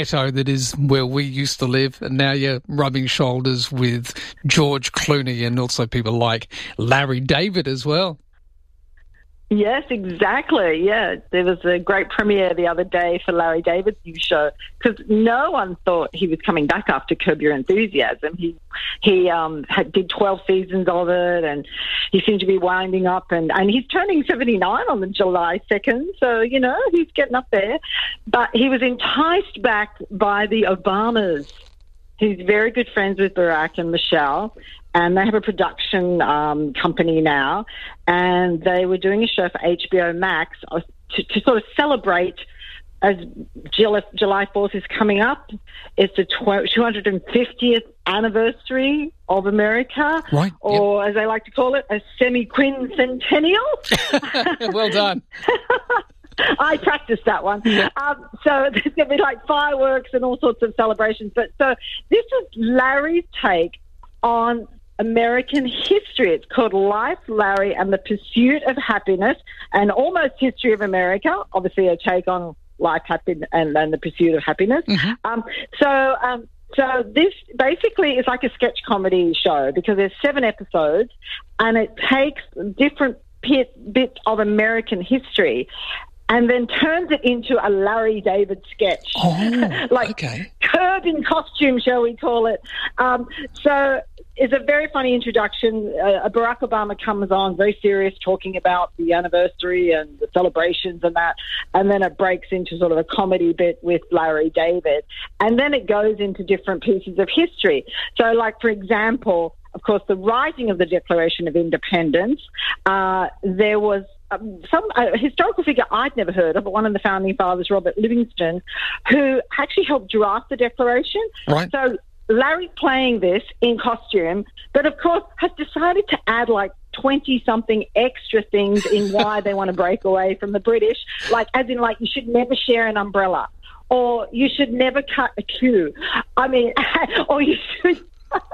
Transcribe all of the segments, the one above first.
That is where we used to live, and now you're rubbing shoulders with George Clooney and also people like Larry David as well. Yes, exactly. Yeah, there was a great premiere the other day for Larry David's new show because no one thought he was coming back after Curb Your Enthusiasm. He did 12 seasons of it, and he seemed to be winding up, and he's turning 79 on the July 2nd, so, you know, he's getting up there. But he was enticed back by the Obamas. He's very good friends with Barack and Michelle, and they have a production company now, and they were doing a show for HBO Max to sort of celebrate as July 4th is coming up. It's the 250th anniversary of America, right? Or as they like to call it, a semi-quincentennial. Well done. I practiced that one. Yeah. So there's going to be like fireworks and all sorts of celebrations. But so this is Larry's take on American history. It's called Life, Larry, and the Pursuit of Happiness, and almost History of America, obviously a take on life, happiness, and the pursuit of happiness. Mm-hmm. So this basically is like a sketch comedy show because there's 7 episodes, and it takes different bits of American history and then turns it into a Larry David sketch. Oh, like okay. Curb in costume, shall we call it. So it's a very funny introduction. Barack Obama comes on, very serious, talking about the anniversary and the celebrations and that, and then it breaks into sort of a comedy bit with Larry David. And then it goes into different pieces of history. So, like, for example, of course, the writing of the Declaration of Independence, there was some historical figure I'd never heard of, but one of the founding fathers, Robert Livingston, who actually helped draft the Declaration. Right. So Larry's playing this in costume, but of course has decided to add like 20-something extra things in why they want to break away from the British, like as in like you should never share an umbrella, or you should never cut a queue. I mean, or you should...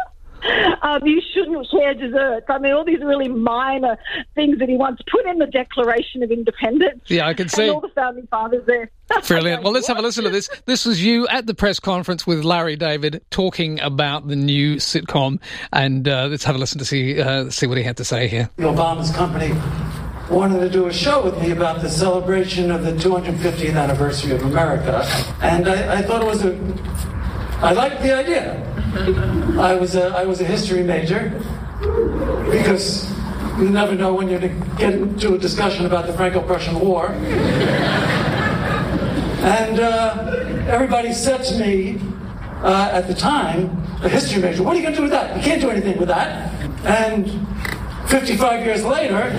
you shouldn't share desserts. I mean, all these really minor things that he wants put in the Declaration of Independence. Yeah, I can see. And all the founding fathers there. Brilliant. Well, let's have a listen to this. This was you at the press conference with Larry David talking about the new sitcom, and let's have a listen to see what he had to say here. Obama's company wanted to do a show with me about the celebration of the 250th anniversary of America, and I thought it was I liked the idea. I was a history major because you never know when you're going to get into a discussion about the Franco-Prussian War. And everybody said to me at the time, a history major, what are you going to do with that? You can't do anything with that. And 55 years later,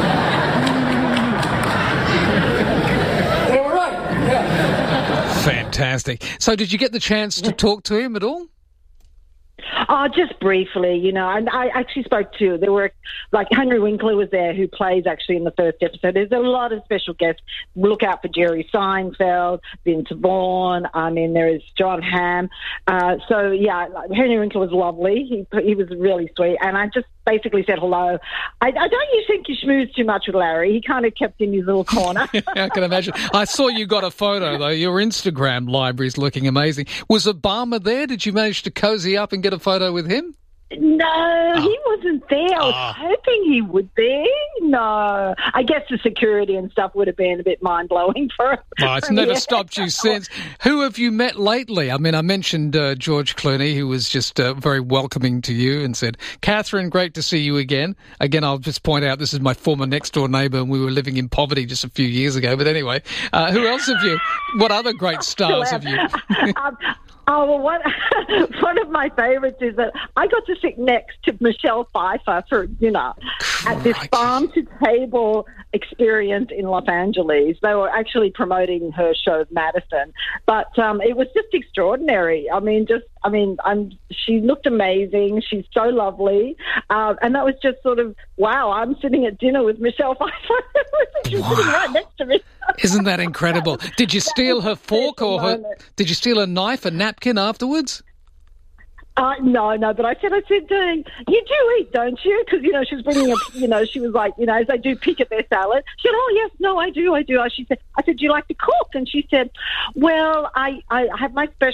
they were right. Yeah. Fantastic. So did you get the chance to talk to him at all? Oh, just briefly, you know, and I actually there were, like, Henry Winkler was there, who plays actually in the first episode. There's a lot of special guests. Look out for Jerry Seinfeld, Vince Vaughn. I mean, there is John Hamm. So, yeah, Henry Winkler was lovely. He was really sweet. And I just basically said hello. I don't usually think you schmooze too much with Larry. He kind of kept in his little corner. I can imagine. I saw you got a photo, though. Your Instagram library is looking amazing. Was Obama there? Did you manage to cozy up and get a photo with him? No, he wasn't there. I was hoping he would be. No. I guess the security and stuff would have been a bit mind-blowing for him. Oh, it's never stopped you since. Who have you met lately? I mean, I mentioned George Clooney, who was just very welcoming to you and said, Catherine, great to see you again. Again, I'll just point out this is my former next-door neighbour, and we were living in poverty just a few years ago. But anyway, who else have you? What other great stars have you? Well, one of my favourites is that I got to sit next to Michelle Pfeiffer for dinner at this farm-to-table experience in Los Angeles. They were actually promoting her show, Madison. But it was just extraordinary. She looked amazing. She's so lovely. And that was just sort of, wow, I'm sitting at dinner with Michelle Pfeiffer. She was sitting right next to me. Isn't that incredible? Did you steal her fork or did you steal a knife, a napkin afterwards? No, but I said, you do eat, don't you? Because, she was bringing up, she was like, as they do pick at their salad. She said, oh, yes, no, I do. I said, do you like to cook? And she said, well, I have my special